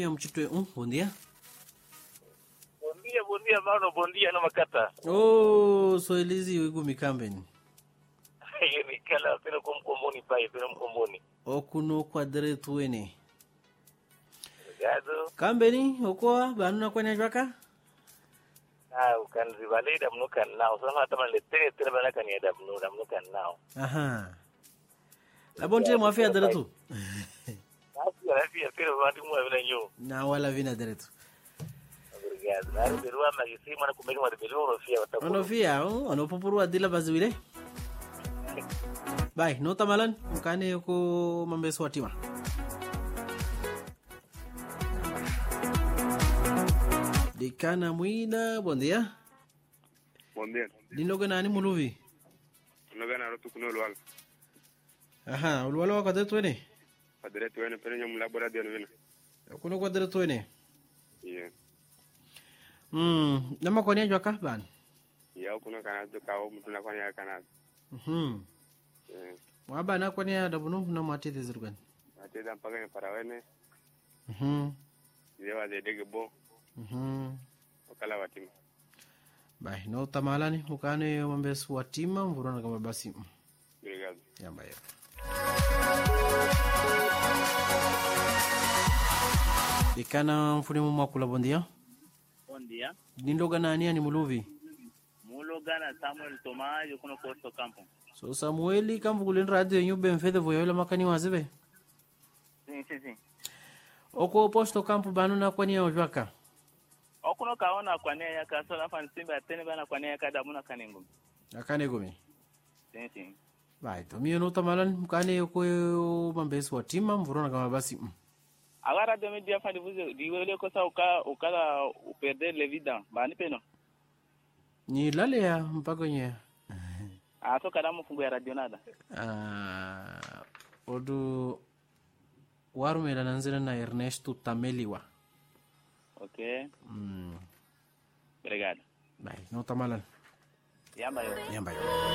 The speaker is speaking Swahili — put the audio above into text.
Kwania mchitwe bom dia. Bom dia, mano, bom dia no Makata. Oh, so elizi wigu mikambeni. Yemi kala pero komkomoni pai, pero mkomboni. Okuno kwadre tuene. Obrigado. Kambeni, okoa, banu na Kwania jwaka? Ukan rivalei da mnukan nao. Sama hata tere bana kan ya da mnukan nao. Aha. La bonte mwafia dere tu. Afia, pero watu mwa vile nyo. Na wala vina dere tu. Obrigado. Na berua magisi mana kumeli wa berua fia watabu. Onofia, ono popuru adila bazuile. Bye, no tamalan, mkane yuko mambesu watima. Dikana muina, bom dia. Bom dia. Dinloga nani muluvi? Dinloga na rotu kuno lual. Aha, ulwala wa kadre tuene? Kadre tuene, pero nyam labora dia novena. Kuno kadre tuene? Iya. Nama Kwania jwaka ban? Iya, kuno kana to kawo mutuna Kwania kana. Waba na Kwania da bunu na mati de zurgan. Mati da paga para wene. Yewa de dege bo. Wakala watima. Bye, no tamalani mukane mambesu watima mvurona kama basi. Obrigado. Yamba ya. Ikana mfuni mwakula bom dia. Bom dia. Dinloga nani ani muluvi? Muloga na Samuel Tomás yuko Posto Campo. So Samueli kambu kulin radio nyube mfede voyola makani wazibe? Sim. Oko Posto Campo banu na Kwania ojwaka? Okuno kaona Kwania yaka sola fan simba atene bana Kwania yaka damuna kanengum. Akane gumi. Sim. Bye, to miyo no tamalan mukane yuko mambesu watima mvurona kama basi. Agora de media fa diwele ko sa ukala perder le vida bani peno. Ni lale ya mpaka nye. So kada mfungu ya radio nada. Odu waru mela nanzira na Ernesto Tameliwa. Okay. Obrigado. Bye, no tamalan. Yamba yo.